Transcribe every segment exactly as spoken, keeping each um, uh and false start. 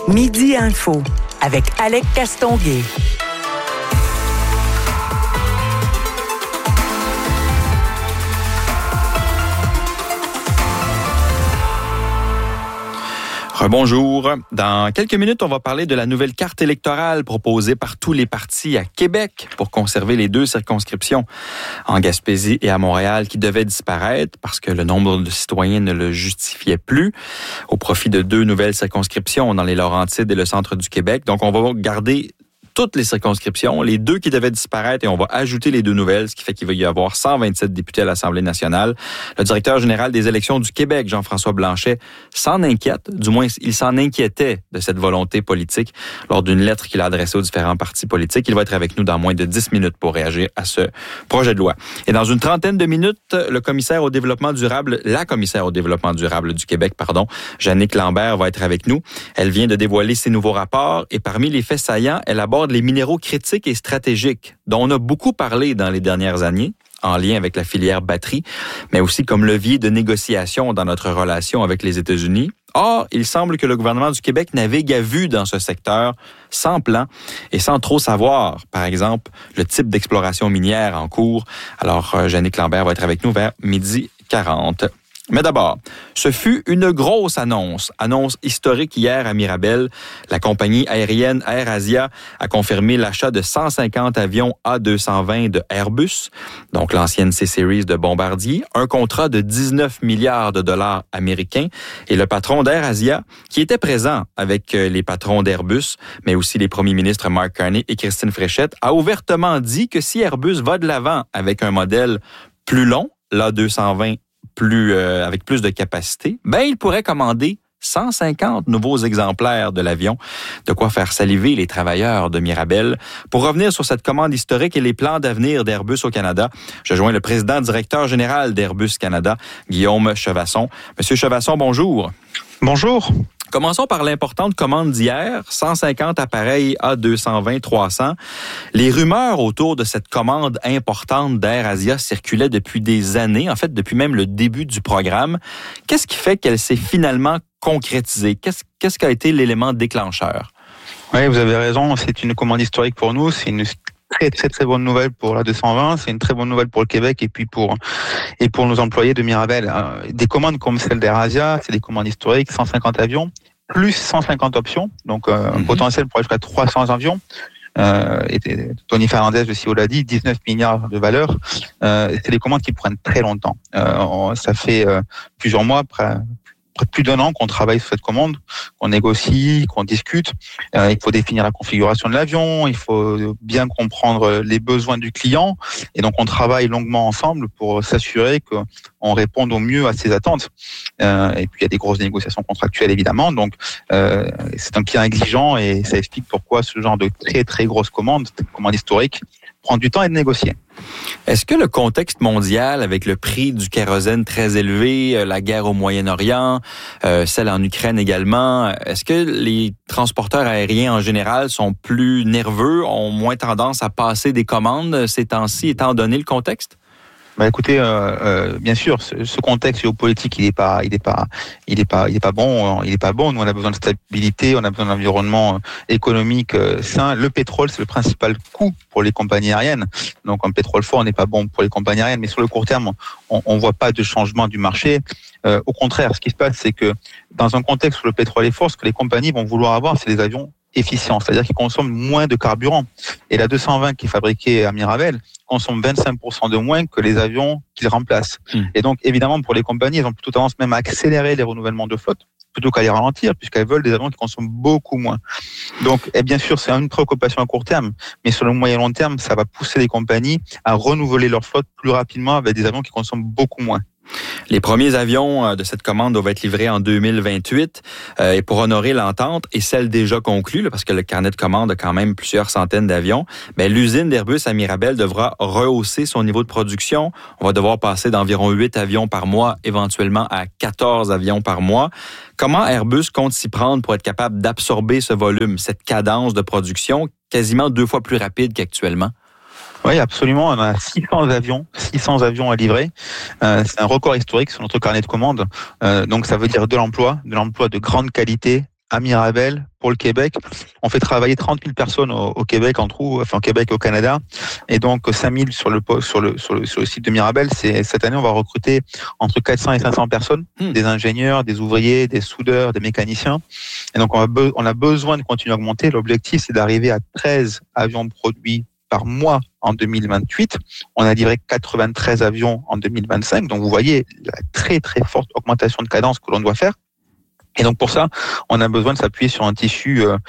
Midi Info avec Alec Castonguay. Bonjour. Dans quelques minutes, on va parler de la nouvelle carte électorale proposée par tous les partis à Québec pour conserver les deux circonscriptions en Gaspésie et à Montréal qui devaient disparaître parce que le nombre de citoyens ne le justifiait plus au profit de deux nouvelles circonscriptions dans les Laurentides et le centre du Québec. Donc, on va garder toutes les circonscriptions, les deux qui devaient disparaître, et on va ajouter les deux nouvelles, ce qui fait qu'il va y avoir cent vingt-sept députés à l'Assemblée nationale. Le directeur général des élections du Québec, Jean-François Blanchet, s'en inquiète, du moins il s'en inquiétait de cette volonté politique lors d'une lettre qu'il a adressée aux différents partis politiques. Il va être avec nous dans moins de dix minutes pour réagir à ce projet de loi. Et dans une trentaine de minutes, le commissaire au développement durable, la commissaire au développement durable du Québec, pardon, Jannick Lambert va être avec nous. Elle vient de dévoiler ses nouveaux rapports et parmi les faits saillants, elle aborde les minéraux critiques et stratégiques dont on a beaucoup parlé dans les dernières années en lien avec la filière batterie, mais aussi comme levier de négociation dans notre relation avec les États-Unis. Or, il semble que le gouvernement du Québec navigue à vue dans ce secteur sans plan et sans trop savoir, par exemple, le type d'exploration minière en cours. Alors, Jannick Lambert va être avec nous vers midi quarante. Mais d'abord, ce fut une grosse annonce, annonce historique hier à Mirabel. La compagnie aérienne AirAsia a confirmé l'achat de cent cinquante avions A deux cent vingt de Airbus, donc l'ancienne C-Series de Bombardier, un contrat de dix-neuf milliards de dollars américains. Et le patron d'AirAsia, qui était présent avec les patrons d'Airbus, mais aussi les premiers ministres Mark Carney et Christine Fréchette, a ouvertement dit que si Airbus va de l'avant avec un modèle plus long, l'A deux cent vingt plus euh, avec plus de capacité, ben il pourrait commander cent cinquante nouveaux exemplaires de l'avion, de quoi faire saliver les travailleurs de Mirabel. Pour revenir sur cette commande historique et les plans d'avenir d'Airbus au Canada, je joins le président directeur général d'Airbus Canada, Guillaume Chevasson. Monsieur Chevasson, bonjour. Bonjour. Commençons par l'importante commande d'hier, cent cinquante appareils A deux cent vingt trois cents. Les rumeurs autour de cette commande importante d'AirAsia circulaient depuis des années, en fait depuis même le début du programme. Qu'est-ce qui fait qu'elle s'est finalement concrétisée? Qu'est-ce, qu'est-ce qui a été l'élément déclencheur? Oui, vous avez raison, c'est une commande historique pour nous, c'est une très très très bonne nouvelle pour l'A deux cent vingt, c'est une très bonne nouvelle pour le Québec et puis pour et pour nos employés de Mirabel. Des commandes comme celle d'AirAsia, c'est des commandes historiques, cent cinquante avions, plus cent cinquante options, donc euh, un mm-hmm. potentiel pour aller jusqu'à trois cents avions. Euh, et Tony Fernandez, le C E O l'a dit, dix-neuf milliards de valeur. Euh, c'est des commandes qui prennent très longtemps. Euh, ça fait euh, plusieurs mois, près, plus d'un an qu'on travaille sur cette commande, qu'on négocie, qu'on discute. Euh, il faut définir la configuration de l'avion, il faut bien comprendre les besoins du client. Et donc, on travaille longuement ensemble pour s'assurer qu'on réponde au mieux à ses attentes. Euh, et puis, il y a des grosses négociations contractuelles, évidemment. Donc, euh, c'est un client exigeant et ça explique pourquoi ce genre de très, très grosse commande, commande historique, prend du temps et de négocier. Est-ce que le contexte mondial, avec le prix du kérosène très élevé, la guerre au Moyen-Orient, euh, celle en Ukraine également, est-ce que les transporteurs aériens en général sont plus nerveux, ont moins tendance à passer des commandes ces temps-ci, étant donné le contexte? Bah écoutez, euh, euh, bien sûr, ce, ce contexte géopolitique, il est pas, il est pas, il est pas, il est pas bon. Il est pas bon. Nous, on a besoin de stabilité, on a besoin d'un environnement économique euh, sain. Le pétrole, c'est le principal coût pour les compagnies aériennes. Donc, un pétrole fort n'est pas bon pour les compagnies aériennes. Mais sur le court terme, on, on voit pas de changement du marché. Euh, au contraire, ce qui se passe, c'est que dans un contexte où le pétrole est fort, ce que les compagnies vont vouloir avoir, c'est des avions efficients, c'est-à-dire qu'ils consomment moins de carburant. Et la deux cent vingt qui est fabriquée à Mirabel consomme vingt-cinq pour cent de moins que les avions qu'ils remplacent. Mmh. Et donc, évidemment, pour les compagnies, elles ont plutôt tendance même à accélérer les renouvellements de flotte plutôt qu'à les ralentir, puisqu'elles veulent des avions qui consomment beaucoup moins. Donc, et bien sûr, c'est une préoccupation à court terme, mais sur le moyen et long terme, ça va pousser les compagnies à renouveler leur flotte plus rapidement avec des avions qui consomment beaucoup moins. Les premiers avions de cette commande doivent être livrés en deux mille vingt-huit euh, et pour honorer l'entente et celle déjà conclue, là, parce que le carnet de commande a quand même plusieurs centaines d'avions, ben, l'usine d'Airbus à Mirabel devra rehausser son niveau de production. On va devoir passer d'environ huit avions par mois, éventuellement à quatorze avions par mois. Comment Airbus compte s'y prendre pour être capable d'absorber ce volume, cette cadence de production quasiment deux fois plus rapide qu'actuellement? Oui, absolument. On a six cents avions, six cents avions à livrer. Euh, c'est un record historique sur notre carnet de commandes. Euh, donc, ça veut dire de l'emploi, de l'emploi de grande qualité à Mirabel, pour le Québec. On fait travailler trente mille personnes au, au Québec en tout, enfin au Québec et au Canada, et donc cinq mille sur le sur le sur le sur le site de Mirabel. C'est cette année on va recruter entre quatre cents et cinq cents personnes, mmh. des ingénieurs, des ouvriers, des soudeurs, des mécaniciens. Et donc on a be- on a besoin de continuer à augmenter. L'objectif c'est d'arriver à treize avions produits par mois en deux mille vingt-huit. On a livré quatre-vingt-treize avions en deux mille vingt-cinq. Donc vous voyez la très très forte augmentation de cadence que l'on doit faire. Et donc pour ça, on a besoin de s'appuyer sur un tissu euh,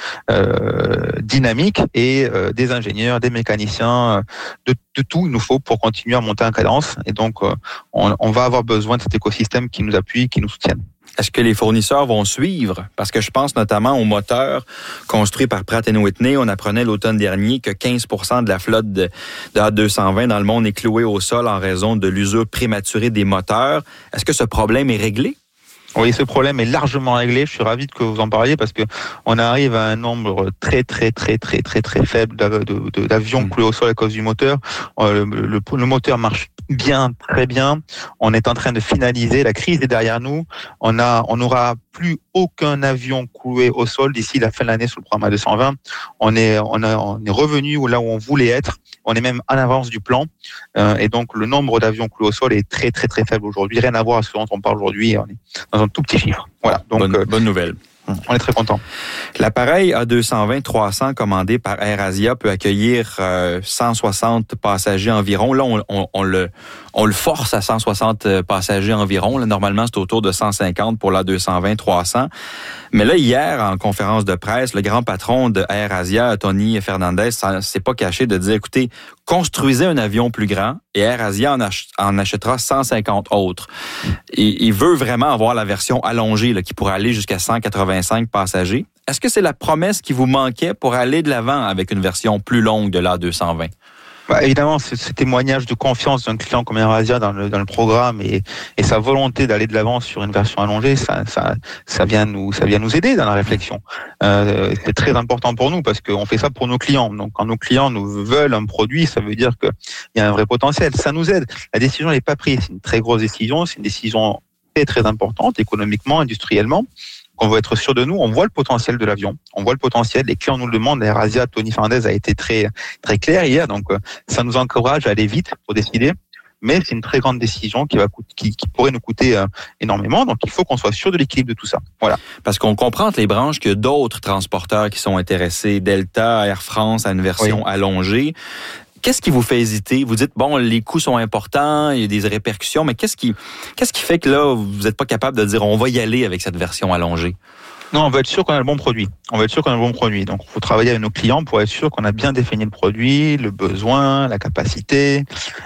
euh, dynamique et euh, des ingénieurs, des mécaniciens, de, de tout il nous faut pour continuer à monter en cadence. Et donc euh, on, on va avoir besoin de cet écosystème qui nous appuie, qui nous soutienne. Est-ce que les fournisseurs vont suivre? Parce que je pense notamment aux moteurs construits par Pratt and Whitney. On apprenait l'automne dernier que quinze pour cent de la flotte de, de A deux cent vingt dans le monde est clouée au sol en raison de l'usure prématurée des moteurs. Est-ce que ce problème est réglé? Oui, ce problème est largement réglé. Je suis ravi que vous en parliez parce que on arrive à un nombre très très très très très très faible d'avions cloués au sol à cause du moteur. Le, le, le moteur marche bien, très bien. On est en train de finaliser. La crise est derrière nous. On a, on n'aura plus aucun avion cloué au sol d'ici la fin de l'année sous le programme A deux cent vingt. On est, on a, on est revenu là où on voulait être. On est même en avance du plan. Euh, et donc, le nombre d'avions cloués au sol est très, très, très faible aujourd'hui. Rien à voir à ce dont on parle aujourd'hui. On est dans un tout petit chiffre. Voilà. Donc, bonne, euh, bonne nouvelle. On est très content. L'appareil A deux cent vingt trois cents commandé par AirAsia peut accueillir euh, cent soixante passagers environ. Là, on, on, on, le, on le force à cent soixante passagers environ. Là, normalement, c'est autour de cent cinquante pour l'A deux cent vingt trois cents. Mais là, hier, en conférence de presse, le grand patron de AirAsia, Tony Fernandez, s'est pas caché de dire, écoutez, construisez un avion plus grand et AirAsia en, ach- en achètera cent cinquante autres. Et, il veut vraiment avoir la version allongée là, qui pourrait aller jusqu'à cent quatre-vingt-cinq passagers. Est-ce que c'est la promesse qui vous manquait pour aller de l'avant avec une version plus longue de l'A deux cent vingt? Bah, évidemment, ce, ce témoignage de confiance d'un client comme AirAsia dans le, dans le programme et, et sa volonté d'aller de l'avant sur une version allongée, ça, ça, ça vient nous, ça vient nous aider dans la réflexion. Euh, c'est très important pour nous parce qu'on fait ça pour nos clients. Donc, quand nos clients nous veulent un produit, ça veut dire qu'il y a un vrai potentiel. Ça nous aide. La décision n'est pas prise. C'est une très grosse décision. C'est une décision très, très importante économiquement, industriellement. On veut être sûr de nous, on voit le potentiel de l'avion, on voit le potentiel, les clients nous le demandent, AirAsia, Tony Fernandez a été très très clair hier, donc ça nous encourage à aller vite pour décider, mais c'est une très grande décision qui va coûter, qui, qui pourrait nous coûter euh, énormément, donc il faut qu'on soit sûr de l'équilibre de tout ça. Voilà. Parce qu'on comprend entre les branches qu'il y a d'autres transporteurs qui sont intéressés, Delta, Air France, à une version oui. allongée. Qu'est-ce qui vous fait hésiter? Vous dites, bon, les coûts sont importants, il y a des répercussions, mais qu'est-ce qui, qu'est-ce qui fait que là, vous n'êtes pas capable de dire, on va y aller avec cette version allongée? Non, on veut être sûr qu'on a le bon produit. On veut être sûr qu'on a le bon produit. Donc, il faut travailler avec nos clients pour être sûr qu'on a bien défini le produit, le besoin, la capacité.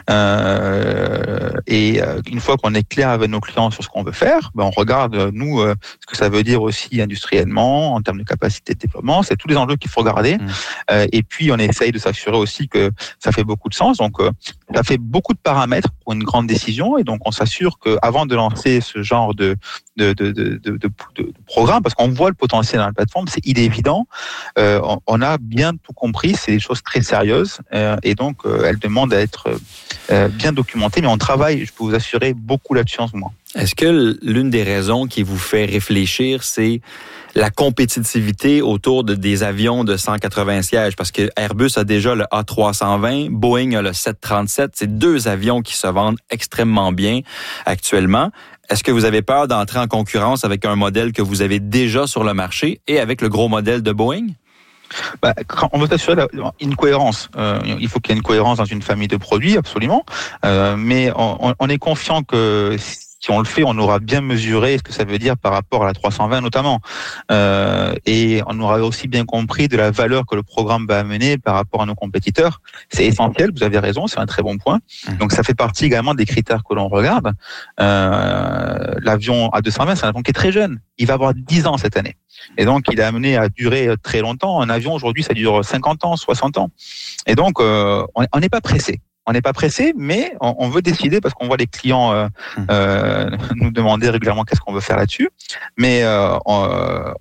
Euh, et euh, une fois qu'on est clair avec nos clients sur ce qu'on veut faire, ben on regarde, nous, euh, ce que ça veut dire aussi industriellement, en termes de capacité de développement. C'est tous les enjeux qu'il faut regarder. Mmh. Euh, et puis, on essaye de s'assurer aussi que ça fait beaucoup de sens. Donc, euh, ça fait beaucoup de paramètres pour une grande décision. Et donc, on s'assure qu'avant de lancer ce genre de, de, de, de, de, de, de programme, parce qu'on voit le potentiel dans la plateforme, c'est il est évident. Euh, on, on a bien tout compris, c'est des choses très sérieuses euh, et donc euh, elles demandent à être euh, bien documentées. Mais on travaille, je peux vous assurer, beaucoup là-dessus en ce moment. Est-ce que l'une des raisons qui vous fait réfléchir, c'est la compétitivité autour de, des avions de cent quatre-vingts sièges? Parce que Airbus a déjà le A trois cent vingt, Boeing a le sept cent trente-sept. C'est deux avions qui se vendent extrêmement bien actuellement. Est-ce que vous avez peur d'entrer en concurrence avec un modèle que vous avez déjà sur le marché et avec le gros modèle de Boeing? Bah, on veut s'assurer une cohérence. Euh, il faut qu'il y ait une cohérence dans une famille de produits, absolument. Euh, mais on, on est confiant que si on le fait, on aura bien mesuré ce que ça veut dire par rapport à la trois cent vingt notamment. Euh, et on aura aussi bien compris de la valeur que le programme va amener par rapport à nos compétiteurs. C'est essentiel, vous avez raison, c'est un très bon point. Donc ça fait partie également des critères que l'on regarde. Euh, l'avion A deux cent vingt, c'est un avion qui est très jeune. Il va avoir dix ans cette année. Et donc, il est amené à durer très longtemps. Un avion, aujourd'hui, ça dure cinquante ans, soixante ans. Et donc, euh, on n'est pas pressé. On n'est pas pressé, mais on, on veut décider parce qu'on voit les clients euh, euh, nous demander régulièrement qu'est-ce qu'on veut faire là-dessus. Mais euh, on,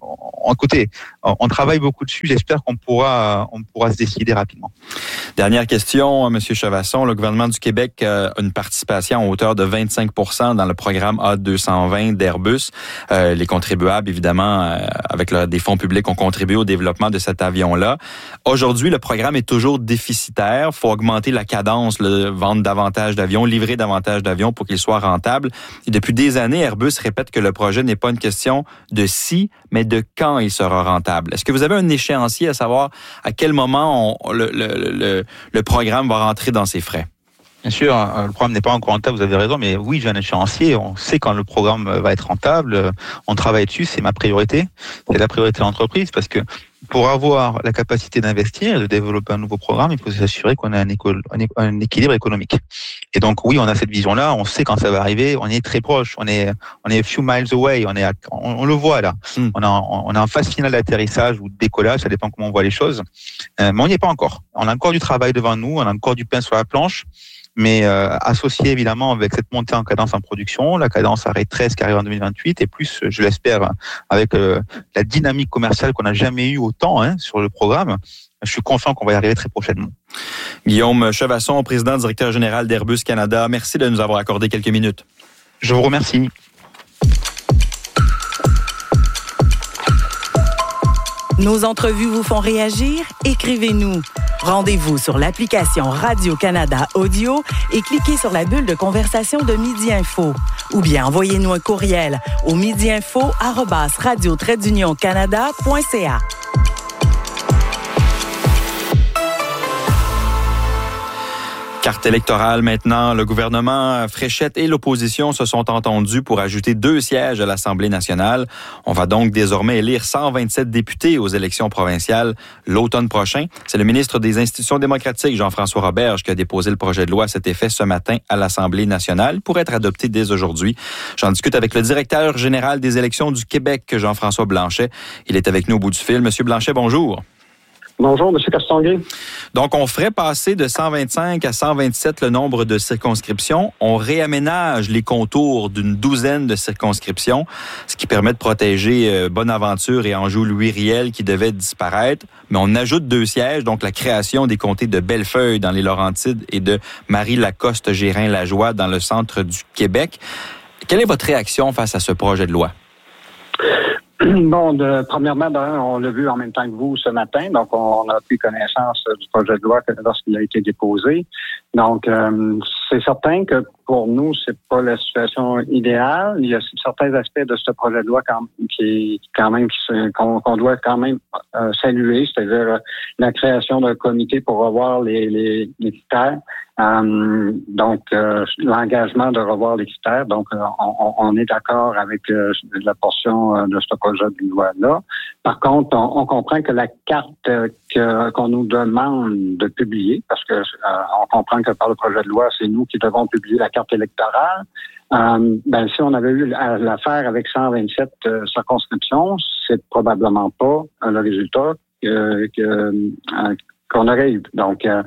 on, écoutez, on travaille beaucoup dessus. J'espère qu'on pourra, on pourra se décider rapidement. Dernière question, M. Chavasson. Le gouvernement du Québec a une participation à hauteur de vingt-cinq pour cent dans le programme A deux cent vingt d'Airbus. Euh, les contribuables, évidemment, euh, avec le, des fonds publics, ont contribué au développement de cet avion-là. Aujourd'hui, le programme est toujours déficitaire. Il faut augmenter la cadence, le, vendre davantage d'avions, livrer davantage d'avions pour qu'il soit rentable. Et depuis des années, Airbus répète que le projet n'est pas une question de si, mais de quand il sera rentable. Est-ce que vous avez un échéancier à savoir à quel moment on, le, le, le, le programme va rentrer dans ses frais? Bien sûr, le programme n'est pas encore rentable, vous avez raison, mais oui, j'ai un échéancier. On sait quand le programme va être rentable. On travaille dessus, c'est ma priorité. C'est la priorité de l'entreprise parce que pour avoir la capacité d'investir et de développer un nouveau programme, il faut s'assurer qu'on a un, éco- un équilibre économique. Et donc oui, on a cette vision-là, on sait quand ça va arriver, on est très proche, on est on est a few miles away, on est à, on, on le voit là. Mm. On a on a un phase finale d'atterrissage ou de décollage, ça dépend comment on voit les choses. Euh, mais on n'y est pas encore. On a encore du travail devant nous, on a encore du pain sur la planche. Mais euh, associé évidemment avec cette montée en cadence en production, la cadence arrêt treize qui arrive en deux mille vingt-huit, et plus, je l'espère, avec euh, la dynamique commerciale qu'on n'a jamais eue autant hein, sur le programme, je suis confiant qu'on va y arriver très prochainement. Guillaume Chavasson, président directeur général d'Airbus Canada, merci de nous avoir accordé quelques minutes. Je vous remercie. Nos entrevues vous font réagir? Écrivez-nous. Rendez-vous sur l'application Radio-Canada Audio et cliquez sur la bulle de conversation de Midi Info. Ou bien envoyez-nous un courriel au midiinfo arobase radio trait d'union canada point c a. Carte électorale maintenant. Le gouvernement Fréchette et l'opposition se sont entendus pour ajouter deux sièges à l'Assemblée nationale. On va donc désormais élire cent vingt-sept députés aux élections provinciales l'automne prochain. C'est le ministre des Institutions démocratiques, Jean-François Roberge, qui a déposé le projet de loi à cet effet ce matin à l'Assemblée nationale pour être adopté dès aujourd'hui. J'en discute avec le directeur général des élections du Québec, Jean-François Blanchet. Il est avec nous au bout du fil. Monsieur Blanchet, bonjour. Bonjour, M. Castonguay. Donc, on ferait passer de cent vingt-cinq à cent vingt-sept le nombre de circonscriptions. On réaménage les contours d'une douzaine de circonscriptions, ce qui permet de protéger euh, Bonaventure et Anjou-Louis-Riel qui devaient disparaître. Mais on ajoute deux sièges, donc la création des comtés de Bellefeuille dans les Laurentides et de Marie-Lacoste-Gérin-Lajoie dans le centre du Québec. Quelle est votre réaction face à ce projet de loi? Bon, de, premièrement, on l'a vu en même temps que vous ce matin, donc on, on a pris connaissance du projet de loi lorsqu'il a été déposé. Donc, euh, c'est certain que pour nous, c'est pas la situation idéale. Il y a certains aspects de ce projet de loi quand, qui, quand même, qui, qu'on, qu'on doit quand même euh, saluer, c'est-à-dire euh, la création d'un comité pour revoir les, les, les critères. Euh, donc, euh, l'engagement de revoir les critères. Donc, euh, on, on est d'accord avec euh, la portion euh, de ce projet de loi-là. Par contre, on, on comprend que la carte euh, que, qu'on nous demande de publier, parce que euh, on comprend que par le projet de loi, c'est nous qui devons publier la carte électorale. Euh, ben, si on avait eu l'affaire avec cent vingt-sept euh, circonscriptions, c'est probablement pas euh, le résultat que, que euh, qu'on aurait eu. Donc, euh,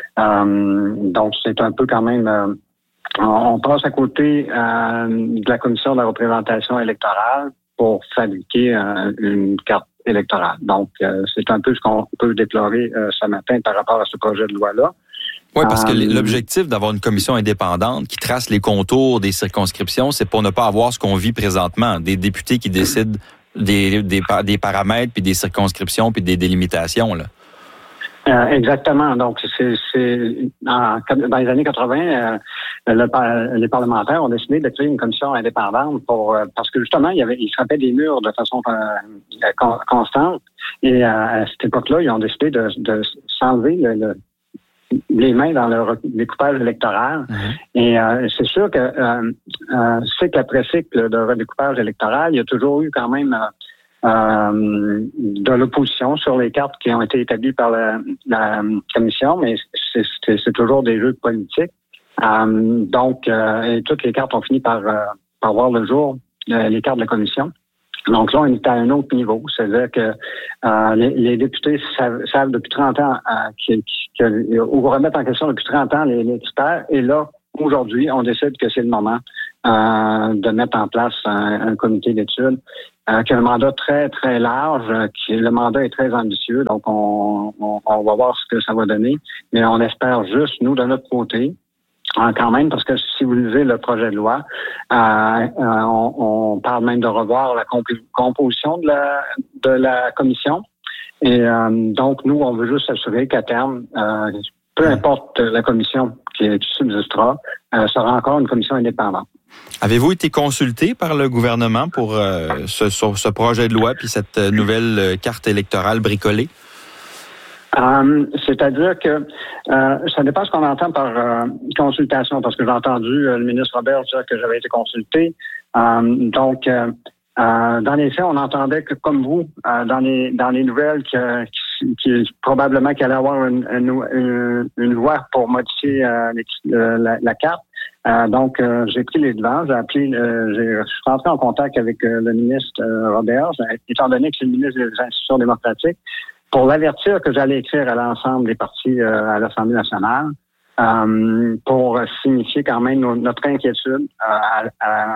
euh, donc c'est un peu quand même. Euh, on passe à côté euh, de la commission de la représentation électorale pour fabriquer euh, une carte électorale. Donc, euh, c'est un peu ce qu'on peut déplorer euh, ce matin par rapport à ce projet de loi-là. Oui, parce que l'objectif d'avoir une commission indépendante qui trace les contours des circonscriptions, c'est pour ne pas avoir ce qu'on vit présentement, des députés qui décident des, des, des paramètres, puis des circonscriptions, puis des délimitations, là. Euh, exactement. Donc, c'est, c'est en, dans les années quatre-vingts, euh, le, les parlementaires ont décidé de créer une commission indépendante pour parce que justement, il y avait, ils frappaient des murs de façon euh, constante. Et euh, à cette époque-là, ils ont décidé de, de s'enlever le, le les mains dans leur découpage électoral. Mmh. Et euh, c'est sûr que euh, euh, cycle après cycle de redécoupage électoral, il y a toujours eu quand même euh, euh, de l'opposition sur les cartes qui ont été établies par la, la commission, mais c'est, c'est, c'est toujours des jeux politiques. Euh, donc, euh, et toutes les cartes ont fini par, euh, par voir le jour, euh, les cartes de la commission. Donc là, on est à un autre niveau. C'est-à-dire que euh, les, les députés savent, savent depuis trente ans euh, qu'ils, qu'ils, ou remettent en question depuis trente ans les, les critères. Et là, aujourd'hui, on décide que c'est le moment euh, de mettre en place un, un comité d'études euh, qui a un mandat très, très large, euh, qui le mandat est très ambitieux. Donc, on, on, on va voir ce que ça va donner. Mais on espère juste, nous, de notre côté, hein, quand même, parce que si vous lisez le projet de loi, euh, euh, on, on parle même de revoir la comp- composition de la, de la commission. Et euh, donc, nous, on veut juste s'assurer qu'à terme, euh, peu importe la commission qui subsistera, euh, sera encore une commission indépendante. Avez-vous été consulté par le gouvernement pour euh, ce, ce projet de loi puis cette nouvelle carte électorale bricolée? Euh, c'est-à-dire que euh, ça dépend ce qu'on entend par euh, consultation, parce que j'ai entendu euh, le ministre Robert dire que j'avais été consulté. Euh, donc, euh, euh, dans les faits, on entendait que, comme vous, euh, dans les dans les nouvelles, que, qui, qui probablement qu'il allait avoir une, une, une loi pour modifier euh, les, la, la carte. Euh, donc, euh, j'ai pris les devants, j'ai appelé, euh, j'ai, je suis rentré en contact avec euh, le ministre euh, Robert, étant donné que c'est le ministre des institutions démocratiques, pour l'avertir que j'allais écrire à l'ensemble des partis euh, à l'Assemblée nationale, euh, pour signifier quand même no, notre inquiétude euh, à, à,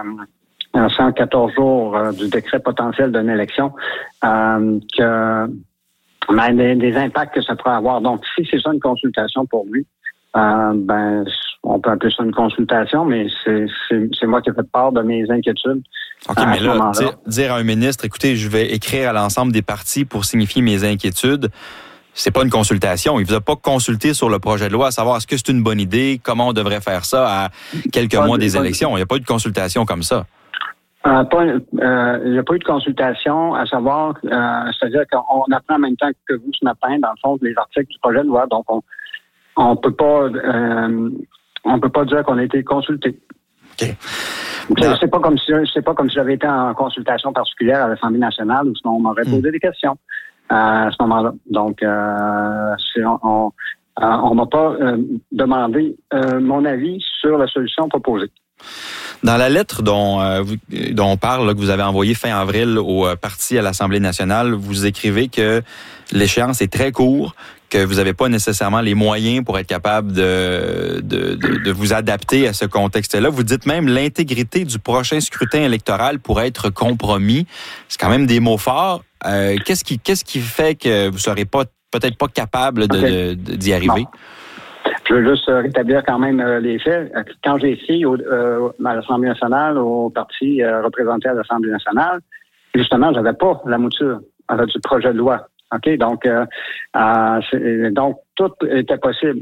à cent quatorze jours euh, du décret potentiel d'une élection, euh, que ben, des, des impacts que ça pourrait avoir. Donc, si c'est ça une consultation pour lui, euh, ben on peut appeler ça une consultation, mais c'est, c'est, c'est moi qui ai fait part de mes inquiétudes. OK, mais là, dire, dire à un ministre, écoutez, je vais écrire à l'ensemble des partis pour signifier mes inquiétudes, c'est pas une consultation. Il vous a pas consulté sur le projet de loi à savoir est-ce que c'est une bonne idée, comment on devrait faire ça à quelques pas mois des élections. Il n'y a pas eu de consultation comme ça. Euh, pas, euh, il n'y a pas eu de consultation à savoir, euh, c'est-à-dire qu'on apprend en même temps que vous ce matin, dans le fond, les articles du projet de loi, donc on on peut pas euh, on peut pas dire qu'on a été consulté. Okay. C'est, c'est pas comme si c'est pas comme si j'avais été en consultation particulière à l'Assemblée nationale où sinon on m'aurait posé mmh. des questions euh, à ce moment-là. Donc euh, c'est, on on, on m'a pas euh, demandé euh, mon avis sur la solution proposée. Dans la lettre dont, euh, dont on parle, là, que vous avez envoyée fin avril au euh, parti à l'Assemblée nationale, vous écrivez que l'échéance est très courte, que vous n'avez pas nécessairement les moyens pour être capable de, de, de, de vous adapter à ce contexte-là. Vous dites même l'intégrité du prochain scrutin électoral pourrait être compromis. C'est quand même des mots forts. Euh, qu'est-ce qui, qu'est-ce qui fait que vous ne serez pas, peut-être pas capable de, okay. de, de, d'y arriver? Bon. Je veux juste rétablir quand même euh, les faits. Quand j'ai écrit au, euh, à l'Assemblée nationale, au parti euh, représenté à l'Assemblée nationale, justement, j'avais pas la mouture euh, du projet de loi. OK? Donc, euh, euh, c'est, donc tout était possible.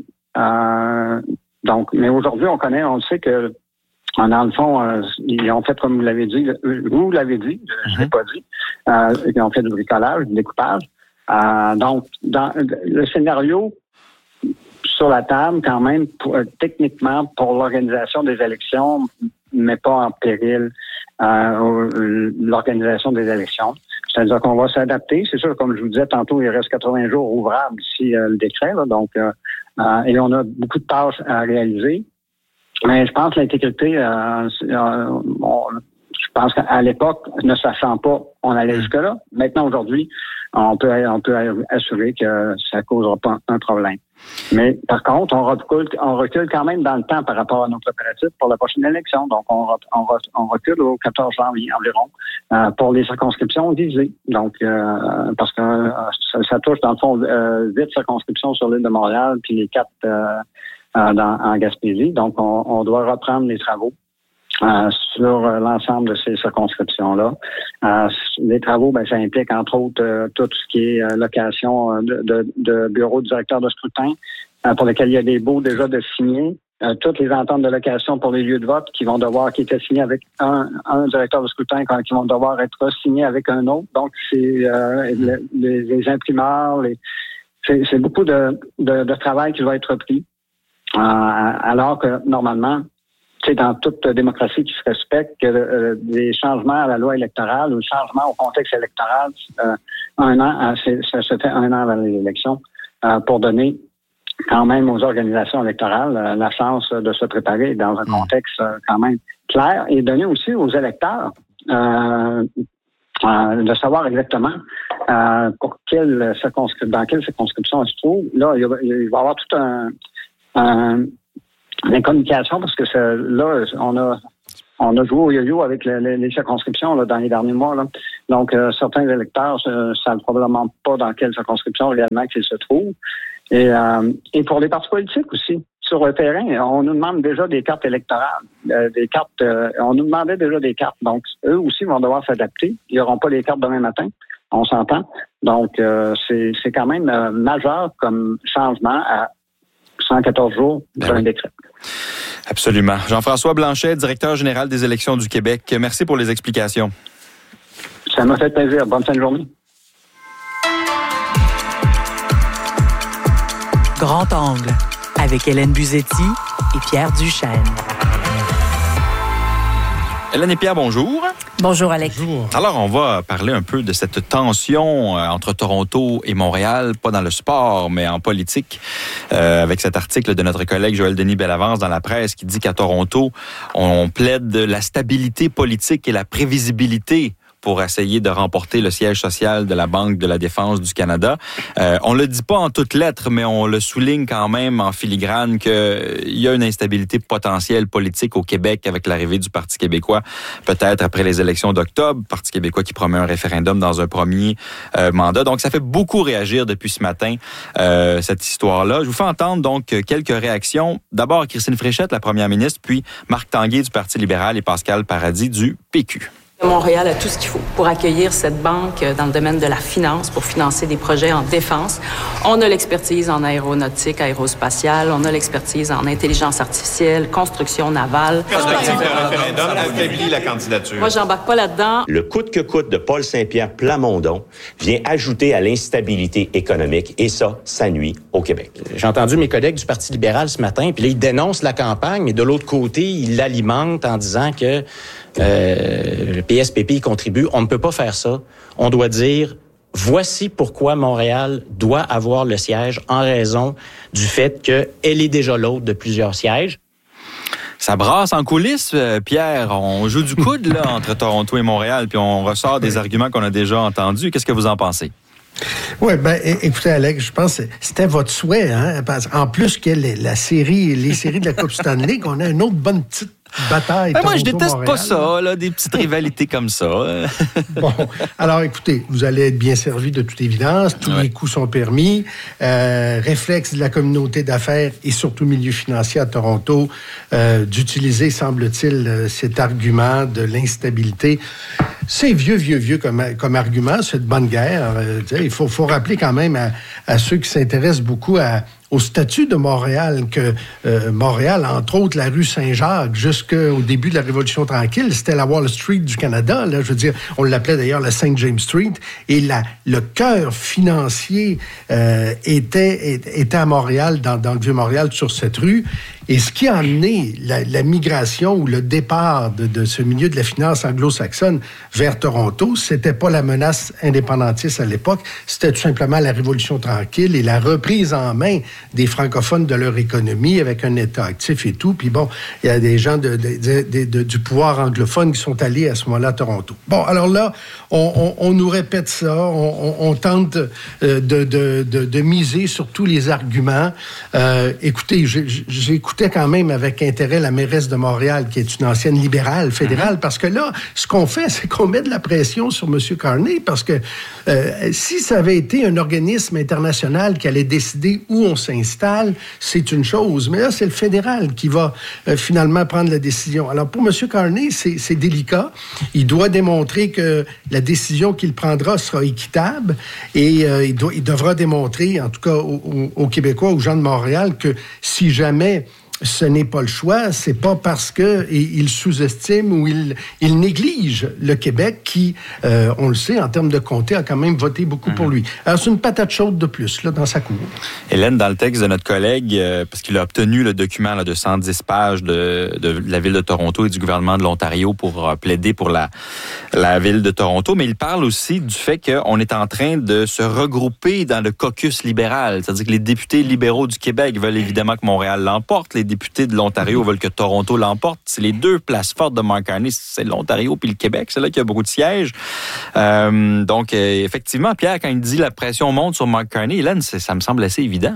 Euh, donc, mais aujourd'hui, on connaît, on sait que dans le fond, euh, ils ont fait, comme vous l'avez dit, vous l'avez dit, je ne l'ai pas dit, euh, ils ont fait du bricolage, du découpage. Euh, donc, dans le scénario sur la table, quand même, pour, euh, techniquement, pour l'organisation des élections, mais pas en péril euh, l'organisation des élections. C'est-à-dire qu'on va s'adapter. C'est sûr, comme je vous disais tantôt, il reste quatre-vingts jours ouvrables d'ici euh, le décret. Là, donc, euh, euh, et on a beaucoup de tâches à réaliser. Mais je pense que l'intégrité, euh, euh, on, je pense qu'à l'époque, ne sachant pas, on allait jusque-là. Maintenant, aujourd'hui, on peut, on peut assurer que ça ne causera pas un problème. Mais par contre, on recule, on recule quand même dans le temps par rapport à nos préparatifs pour la prochaine élection. Donc, on, on, on recule au quatorze janvier environ euh, pour les circonscriptions visées. Donc, euh, parce que euh, ça, ça touche dans le fond euh, huit circonscriptions sur l'île de Montréal, puis les quatre euh, euh, dans, en Gaspésie. Donc, on, on doit reprendre les travaux Euh, sur l'ensemble de ces circonscriptions-là. Euh, les travaux, ben, ça implique entre autres euh, tout ce qui est euh, location de, de, de bureaux de directeur de scrutin euh, pour lesquels il y a des baux déjà de signés. Euh, toutes les ententes de location pour les lieux de vote qui vont devoir, qui étaient signées avec un, un directeur de scrutin, qui vont devoir être signés avec un autre. Donc, c'est euh, les, les imprimeurs, les, c'est, c'est beaucoup de, de, de travail qui va être pris. Euh, alors que, normalement, c'est dans toute démocratie qui se respecte que euh, des changements à la loi électorale ou changements au contexte électoral, euh, un an, c'est, ça se fait un an avant les élections euh, pour donner quand même aux organisations électorales euh, la chance de se préparer dans un contexte euh, quand même clair et donner aussi aux électeurs euh, euh, de savoir exactement euh, pour quelle circonscri- dans quelle circonscription elle se trouve. Là, il va, il va y avoir tout un... un la communication, parce que ça, là, on a on a joué au yo-yo avec les, les, les circonscriptions là, dans les derniers mois. Là. Donc, euh, certains électeurs ne savent probablement pas dans quelle circonscription réellement qu'ils se trouvent. Et, euh, et pour les partis politiques aussi. Sur le terrain, on nous demande déjà des cartes électorales, euh, des cartes. Euh, on nous demandait déjà des cartes. Donc, eux aussi vont devoir s'adapter. Ils n'auront pas les cartes demain matin. On s'entend. Donc, euh, c'est, c'est quand même euh, majeur comme changement à cent quatorze jours d'un ben oui. décret. Absolument. Jean-François Blanchet, directeur général des élections du Québec. Merci pour les explications. Ça m'a fait plaisir. Bonne fin de journée. Grand Angle, avec Hélène Buzetti et Pierre Duchesne. Hélène et Pierre, bonjour. Bonjour, Alex. Bonjour. Alors, on va parler un peu de cette tension euh, entre Toronto et Montréal, pas dans le sport, mais en politique, euh, avec cet article de notre collègue Joël Denis Bellavance dans la presse qui dit qu'à Toronto, on plaide la stabilité politique et la prévisibilité pour essayer de remporter le siège social de la Banque de la Défense du Canada. Euh, on le dit pas en toutes lettres, mais on le souligne quand même en filigrane qu'il euh, y a une instabilité potentielle politique au Québec avec l'arrivée du Parti québécois, peut-être après les élections d'octobre. Parti québécois qui promet un référendum dans un premier euh, mandat. Donc, ça fait beaucoup réagir depuis ce matin, euh, cette histoire-là. Je vous fais entendre donc quelques réactions. D'abord, Christine Fréchette, la première ministre, puis Marc Tanguay du Parti libéral et Pascal Paradis du P Q. Montréal a tout ce qu'il faut pour accueillir cette banque dans le domaine de la finance, pour financer des projets en défense. On a l'expertise en aéronautique, aérospatiale, on a l'expertise en intelligence artificielle, construction navale. Perspective de référendum affaiblit la candidature. Moi, j'embarque pas là-dedans. Le coûte que coûte de Paul Saint-Pierre Plamondon vient ajouter à l'instabilité économique et ça, ça nuit au Québec. J'ai entendu mes collègues du Parti libéral ce matin, puis là, ils dénoncent la campagne, mais de l'autre côté, ils l'alimentent en disant que Euh, le P S P P y contribue. On ne peut pas faire ça. On doit dire, voici pourquoi Montréal doit avoir le siège en raison du fait qu'elle est déjà l'hôte de plusieurs sièges. Ça brasse en coulisses, Pierre. On joue du coude là entre Toronto et Montréal, puis on ressort des arguments qu'on a déjà entendus. Qu'est-ce que vous en pensez? Oui, ben écoutez, Alex, je pense que c'était votre souhait, hein? Parce, en plus que les, la série, les séries de la Coupe Stanley, qu'on a une autre bonne petite bataille. Ben moi, je déteste Montréal, pas ça, là, des petites rivalités comme ça. Bon, alors écoutez, vous allez être bien servi de toute évidence. Tous ouais. les coups sont permis. Euh, réflexe de la communauté d'affaires et surtout milieu financier à Toronto euh, d'utiliser, semble-t-il, euh, cet argument de l'instabilité. C'est vieux, vieux, vieux comme, comme argument, c'est de bonne guerre. Euh, il faut, faut rappeler quand même à, à ceux qui s'intéressent beaucoup à au statut de Montréal, que euh, Montréal, entre autres, la rue Saint-Jacques, jusqu'au début de la Révolution tranquille, c'était la Wall Street du Canada. Là, je veux dire, on l'appelait d'ailleurs la Saint James Street. Et la, le cœur financier euh, était, était à Montréal, dans, dans le Vieux-Montréal, sur cette rue. Et ce qui a amené la, la migration ou le départ de, de ce milieu de la finance anglo-saxonne vers Toronto, c'était pas la menace indépendantiste à l'époque, c'était tout simplement la Révolution tranquille et la reprise en main des francophones de leur économie avec un État actif et tout. Puis bon, il y a des gens de, de, de, de, du pouvoir anglophone qui sont allés à ce moment-là à Toronto. Bon, alors là, on, on, on nous répète ça, on, on, on tente de, de, de, de miser sur tous les arguments. Euh, écoutez, j'ai, j'ai écouté J'écoutais quand même avec intérêt la mairesse de Montréal, qui est une ancienne libérale fédérale, mm-hmm. parce que là, ce qu'on fait, c'est qu'on met de la pression sur M. Carney, parce que euh, si ça avait été un organisme international qui allait décider où on s'installe, c'est une chose. Mais là, c'est le fédéral qui va euh, finalement prendre la décision. Alors, pour M. Carney, c'est, c'est délicat. Il doit démontrer que la décision qu'il prendra sera équitable et euh, il, doit, il devra démontrer, en tout cas aux, aux Québécois, aux gens de Montréal, que si jamais ce n'est pas le choix, c'est pas parce que il sous-estime ou il, il néglige le Québec qui, euh, on le sait, en termes de comté, a quand même voté beaucoup mmh. pour lui. Alors, c'est une patate chaude de plus, là, dans sa cour. Hélène, dans le texte de notre collègue, euh, parce qu'il a obtenu le document là, de cent dix pages de, de la Ville de Toronto et du gouvernement de l'Ontario pour euh, plaider pour la, la Ville de Toronto, mais il parle aussi du fait qu'on est en train de se regrouper dans le caucus libéral, c'est-à-dire que les députés libéraux du Québec veulent évidemment que Montréal l'emporte, les députés de l'Ontario veulent que Toronto l'emporte. C'est les deux places fortes de Mark Carney, c'est l'Ontario puis le Québec. C'est là qu'il y a beaucoup de sièges. Euh, donc, euh, effectivement, Pierre, quand il dit la pression monte sur Mark Carney, Hélène, ça me semble assez évident.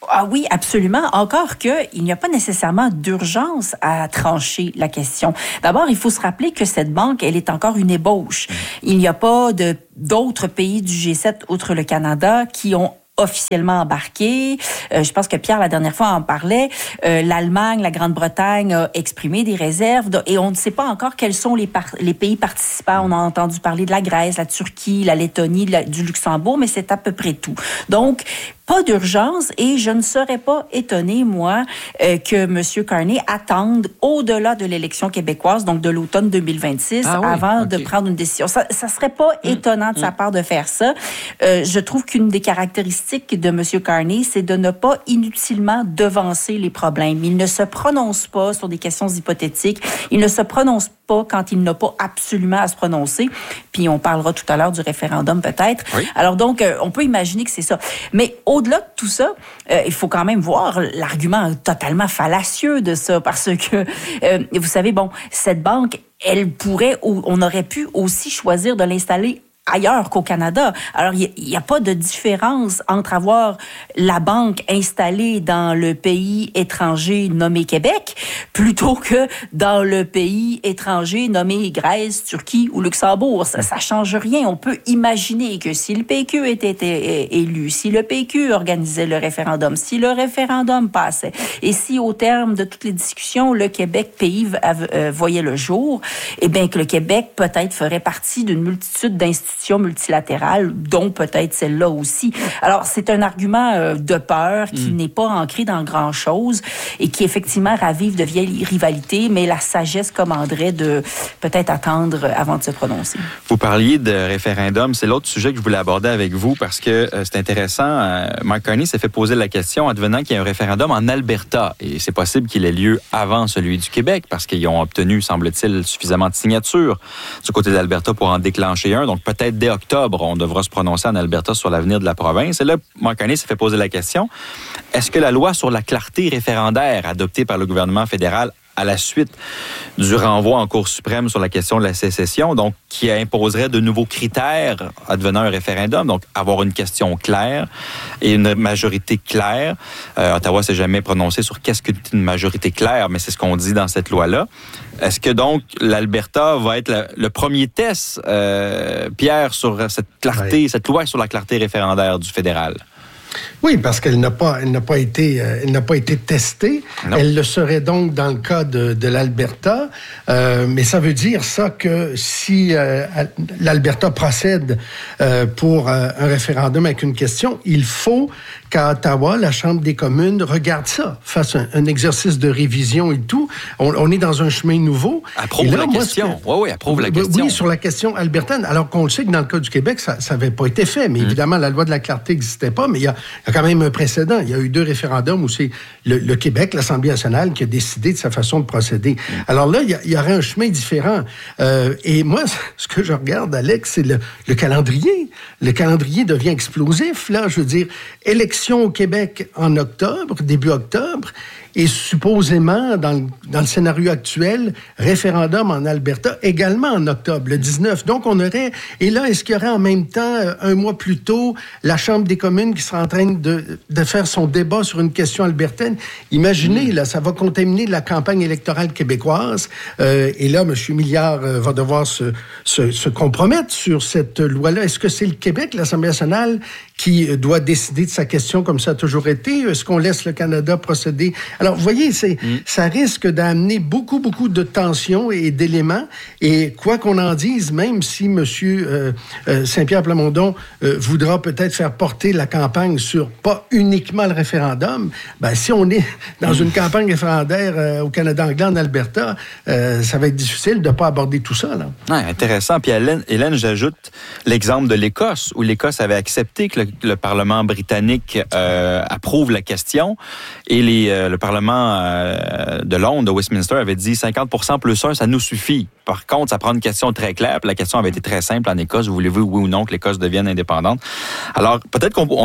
Ah oui, absolument. Encore que, il n'y a pas nécessairement d'urgence à trancher la question. D'abord, il faut se rappeler que cette banque, elle est encore une ébauche. Il n'y a pas de, d'autres pays du G sept, outre le Canada, qui ont officiellement embarqué. Euh, je pense que Pierre, la dernière fois, en parlait. Euh, L'Allemagne, la Grande-Bretagne a exprimé des réserves de, et on ne sait pas encore quels sont les, par, les pays participants. On a entendu parler de la Grèce, la Turquie, la Lettonie, la, du Luxembourg, mais c'est à peu près tout. Donc, pas d'urgence et je ne serais pas étonnée, moi, euh, que M. Carney attende au-delà de l'élection québécoise, donc de l'automne deux mille vingt-six, ah oui, avant okay. de prendre une décision. Ça ne serait pas mmh. étonnant de mmh. sa part de faire ça. Euh, je trouve qu'une des caractéristiques de M. Carney, c'est de ne pas inutilement devancer les problèmes. Il ne se prononce pas sur des questions hypothétiques. Il ne se prononce pas quand il n'a pas absolument à se prononcer. Puis on parlera tout à l'heure du référendum peut-être. Oui. Alors donc, euh, on peut imaginer que c'est ça. Mais au-delà de tout ça, euh, il faut quand même voir l'argument totalement fallacieux de ça, parce que, euh, vous savez, bon, cette banque, elle pourrait, on aurait pu aussi choisir de l'installer ailleurs qu'au Canada. Alors, il n'y a, a pas de différence entre avoir la banque installée dans le pays étranger nommé Québec plutôt que dans le pays étranger nommé Grèce, Turquie ou Luxembourg. Ça ne change rien. On peut imaginer que si le P Q était, était élu, si le P Q organisait le référendum, si le référendum passait, et si au terme de toutes les discussions, le Québec pays euh, voyait le jour, eh bien que le Québec peut-être ferait partie d'une multitude d'institutions multilatérales, dont peut-être celle-là aussi. Alors, c'est un argument euh, de peur qui mmh. n'est pas ancré dans grand-chose et qui, effectivement, ravive de vieilles rivalités, mais la sagesse commanderait de peut-être attendre avant de se prononcer. Vous parliez de référendum. C'est l'autre sujet que je voulais aborder avec vous parce que euh, c'est intéressant. Euh, Mark Carney s'est fait poser la question advenant qu'il y a un référendum en Alberta et c'est possible qu'il ait lieu avant celui du Québec parce qu'ils ont obtenu, semble-t-il, suffisamment de signatures du côté de l'Alberta pour en déclencher un. Donc, peut-être dès octobre, on devra se prononcer en Alberta sur l'avenir de la province. Et là, Mark Carney s'est fait poser la question, est-ce que la loi sur la clarté référendaire adoptée par le gouvernement fédéral à la suite du renvoi en Cour suprême sur la question de la sécession, donc qui imposerait de nouveaux critères advenant un référendum, donc avoir une question claire et une majorité claire. Euh, Ottawa s'est jamais prononcé sur qu'est-ce qu'une majorité claire, mais c'est ce qu'on dit dans cette loi-là. Est-ce que donc l'Alberta va être la, le premier test, euh, Pierre, sur cette clarté, oui. cette loi sur la clarté référendaire du fédéral? Oui, parce qu'elle n'a pas, elle n'a pas été, euh, elle n'a pas été testée. Non. Elle le serait donc dans le cas de, de l'Alberta, euh, mais ça veut dire ça que si euh, l'Alberta procède euh, pour euh, un référendum avec une question, il faut qu'à Ottawa, la Chambre des communes regarde ça, fasse un, un exercice de révision et tout. On, on est dans un chemin nouveau. Approuve là, la moi, question. Oui, oui, approuve la question. Oui, sur la question albertaine. Alors qu'on le sait que dans le cas du Québec, ça n'avait pas été fait. Mais mmh. évidemment, la loi de la clarté n'existait pas. Mais il y a, il y a quand même un précédent. Il y a eu deux référendums où c'est le, le Québec, l'Assemblée nationale, qui a décidé de sa façon de procéder. Mmh. Alors là, il y, a, il y aurait un chemin différent. Euh, et moi, ce que je regarde, Alex, c'est le, le calendrier. Le calendrier devient explosif. Là, je veux dire, élection au Québec en octobre, début octobre, et supposément, dans le, dans le scénario actuel, référendum en Alberta également en octobre, le dix-neuf. Donc, on aurait... Et là, est-ce qu'il y aurait en même temps, un mois plus tôt, la Chambre des communes qui sera en train de, de faire son débat sur une question albertaine? Imaginez, là, ça va contaminer la campagne électorale québécoise. Euh, et là, M. Milliard euh, va devoir se, se, se compromettre sur cette loi-là. Est-ce que c'est le Québec, l'Assemblée nationale, qui doit décider de sa question comme ça a toujours été? Est-ce qu'on laisse le Canada procéder? Alors, vous voyez, c'est, mm. ça risque d'amener beaucoup, beaucoup de tensions et d'éléments. Et quoi qu'on en dise, même si M. Euh, euh, Saint-Pierre Plamondon euh, voudra peut-être faire porter la campagne sur pas uniquement le référendum, ben, si on est dans mm. une campagne référendaire euh, au Canada anglais, en Alberta, euh, ça va être difficile de ne pas aborder tout ça. Là. Ouais, intéressant. Puis Hélène, Hélène, j'ajoute l'exemple de l'Écosse, où l'Écosse avait accepté que le, le Parlement britannique euh, approuve la question et les, euh, le Parlement euh, de Londres, de Westminster, avait dit cinquante pour cent plus un, ça nous suffit. Par contre, ça prend une question très claire. Puis la question avait été très simple en Écosse. Voulez-vous, oui ou non, que l'Écosse devienne indépendante? Alors, peut-être qu'on on aura un test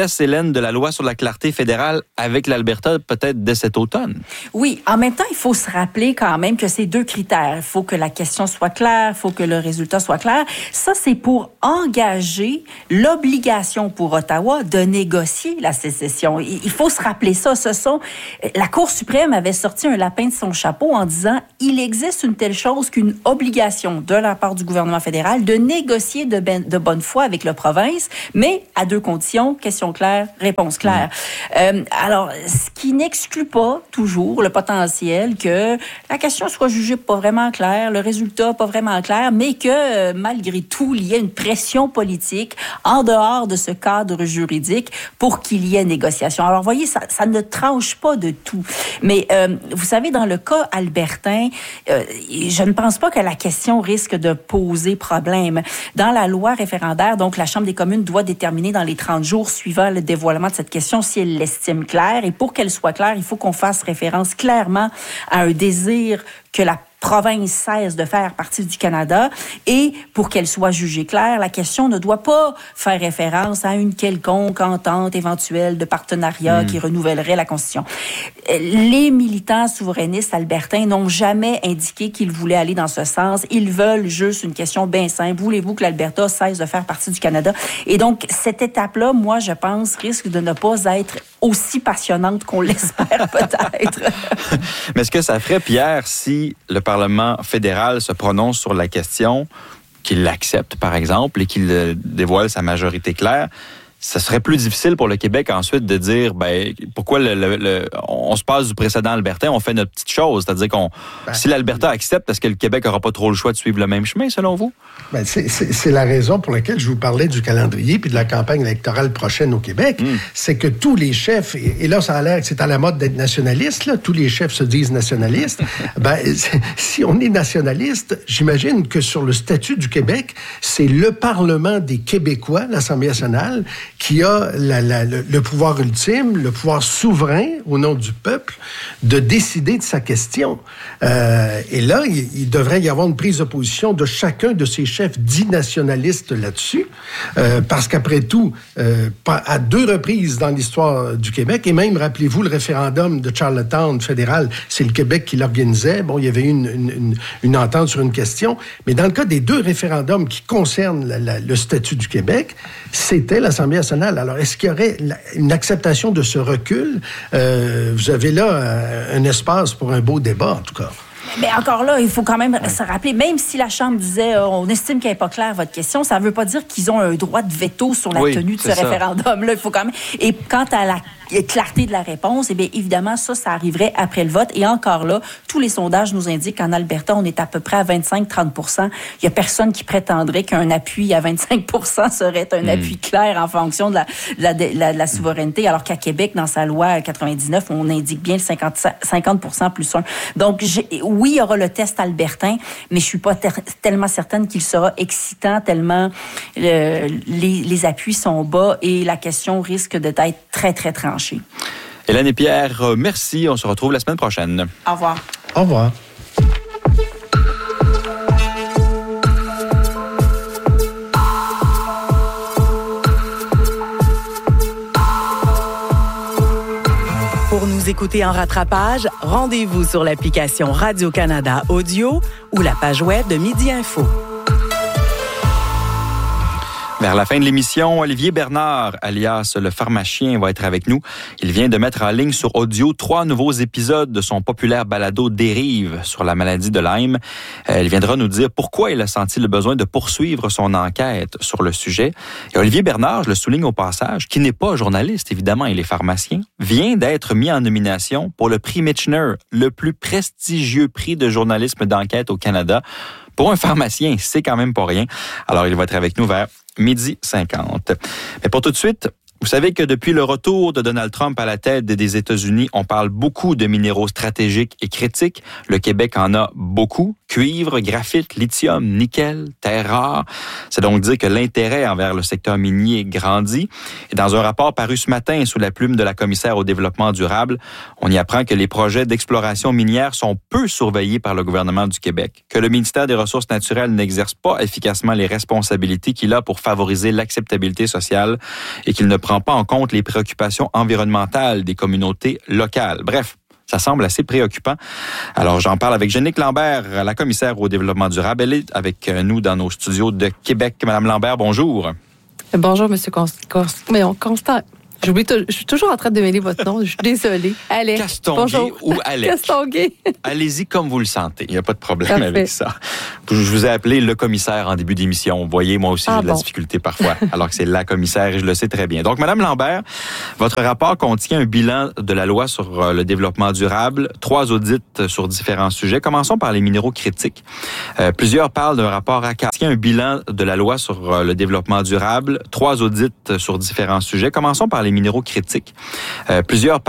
stress, Hélène, de la loi sur la clarté fédérale avec l'Alberta peut-être dès cet automne. Oui, en même temps, il faut se rappeler quand même que c'est deux critères. Il faut que la question soit claire, il faut que le résultat soit clair. Ça, c'est pour engager l'obligation pour Ottawa de négocier la sécession. Il faut se rappeler ça. Ce sont... La Cour suprême avait sorti un lapin de son chapeau en disant « Il existe une telle chose qu'une obligation de la part du gouvernement fédéral de négocier de, ben, de bonne foi avec la province, mais à deux conditions, question claire, réponse claire. Mmh. Euh, alors, ce qui n'exclut pas toujours le potentiel que la question soit jugée pas vraiment claire, le résultat pas vraiment clair, mais que euh, malgré tout, il y ait une pression politique en dehors de ce cadre juridique pour qu'il y ait négociation. Alors, voyez, ça, ça ne tranche pas de tout. Mais euh, vous savez, dans le cas albertain, euh, je ne pense pas que la question risque de poser problème. Dans la loi référendaire, donc la Chambre des communes doit déterminer dans les trente jours suivant le dévoilement de cette question si elle l'estime claire. Et pour qu'elle soit claire, il faut qu'on fasse référence clairement à un désir que la province cesse de faire partie du Canada et pour qu'elle soit jugée claire, la question ne doit pas faire référence à une quelconque entente éventuelle de partenariat mmh. qui renouvellerait la Constitution. Les militants souverainistes albertains n'ont jamais indiqué qu'ils voulaient aller dans ce sens. Ils veulent juste une question bien simple. Voulez-vous que l'Alberta cesse de faire partie du Canada? Et donc, cette étape-là, moi, je pense, risque de ne pas être aussi passionnante qu'on l'espère peut-être. Mais est-ce que ça ferait, Pierre, si le Parlement fédéral se prononce sur la question, qu'il l'accepte, par exemple, et qu'il dévoile sa majorité claire, ça serait plus difficile pour le Québec ensuite de dire, ben, pourquoi le, le, le, on se passe du précédent albertain, on fait notre petite chose. C'est-à-dire qu'on, ben, si l'Alberta accepte, est-ce que le Québec n'aura pas trop le choix de suivre le même chemin, selon vous? Ben, c'est, c'est, c'est la raison pour laquelle je vous parlais du calendrier puis de la campagne électorale prochaine au Québec. Mm. C'est que tous les chefs, et, et là, ça a l'air que c'est à la mode d'être nationaliste, là, tous les chefs se disent nationalistes. ben, si on est nationaliste, j'imagine que sur le statut du Québec, c'est le Parlement des Québécois, l'Assemblée nationale, qui a la, la, le, le pouvoir ultime, le pouvoir souverain au nom du peuple de décider de sa question. Euh, et là, il, il devrait y avoir une prise de position de chacun de ces chefs dits nationalistes là-dessus, euh, parce qu'après tout, euh, à deux reprises dans l'histoire du Québec, et même, rappelez-vous, le référendum de Charlottetown fédéral, c'est le Québec qui l'organisait. Bon, il y avait eu une, une, une, une entente sur une question, mais dans le cas des deux référendums qui concernent la, la, le statut du Québec, c'était l'Assemblée nationale. Alors, est-ce qu'il y aurait une acceptation de ce recul? Euh, vous avez là euh, un espace pour un beau débat, en tout cas. Mais encore là, il faut quand même se rappeler, même si la Chambre disait euh, on estime qu'elle n'est pas claire, votre question, ça ne veut pas dire qu'ils ont un droit de veto sur la oui, tenue de ce ça. référendum-là. Il faut quand même... Et quant à la clarté de la réponse, eh bien, évidemment, ça, ça arriverait après le vote. Et encore là, tous les sondages nous indiquent qu'en Alberta, on est à peu près à vingt-cinq à trente pour cent. Il n'y a personne qui prétendrait qu'un appui à vingt-cinq pour cent serait un mmh. appui clair en fonction de la, de la, de la, de la souveraineté, alors qu'à Québec, dans sa loi quatre-vingt-dix-neuf, on indique bien le cinquante, cinquante pour cent plus un. Donc, j'ai, oui, il y aura le test albertain, mais je suis pas ter- tellement certaine qu'il sera excitant, tellement euh, les, les appuis sont bas et la question risque d'être très, très tranchée. Hélène et Pierre, merci. On se retrouve la semaine prochaine. Au revoir. Au revoir. Pour nous écouter en rattrapage, rendez-vous sur l'application Radio-Canada Audio ou la page web de Midi Info. Vers la fin de l'émission, Olivier Bernard, alias le pharmacien, va être avec nous. Il vient de mettre en ligne sur audio trois nouveaux épisodes de son populaire balado Dérive sur la maladie de Lyme. Il viendra nous dire pourquoi il a senti le besoin de poursuivre son enquête sur le sujet. Et Olivier Bernard, je le souligne au passage, qui n'est pas journaliste, évidemment, il est pharmacien, vient d'être mis en nomination pour le prix Michener, le plus prestigieux prix de journalisme d'enquête au Canada. Pour un pharmacien, c'est quand même pas rien. Alors, il va être avec nous vers midi cinquante. Mais pour tout de suite, vous savez que depuis le retour de Donald Trump à la tête des États-Unis, on parle beaucoup de minéraux stratégiques et critiques. Le Québec en a beaucoup. Cuivre, graphite, lithium, nickel, terres rares. C'est donc dire que l'intérêt envers le secteur minier grandit. Et dans un rapport paru ce matin sous la plume de la commissaire au développement durable, on y apprend que les projets d'exploration minière sont peu surveillés par le gouvernement du Québec, que le ministère des Ressources naturelles n'exerce pas efficacement les responsabilités qu'il a pour favoriser l'acceptabilité sociale et qu'il ne prend prend pas en compte les préoccupations environnementales des communautés locales. Bref, ça semble assez préoccupant. Alors, j'en parle avec Jeannick Lambert, la commissaire au développement durable. Elle est avec nous dans nos studios de Québec. Madame Lambert, bonjour. Bonjour, Monsieur Const... Const... Mais on constate. J'oublie tout, je suis toujours en train de mêler votre nom. Je suis désolée. Alex. Castonguay ou Alex? Castonguay. Allez-y comme vous le sentez. Il n'y a pas de problème Parfait. avec ça. Je vous ai appelé le commissaire en début d'émission. Vous voyez, moi aussi, Ah j'ai de la bon. difficulté parfois, alors que c'est la commissaire et je le sais très bien. Donc, Madame Lambert, votre rapport contient un bilan de la loi sur le développement durable, trois audits sur différents sujets. Commençons par les minéraux critiques. Euh, plusieurs parlent d'un rapport à contient un bilan de la loi sur le développement durable, trois audits sur différents sujets. Commençons par les minéraux critiques. Euh, plusieurs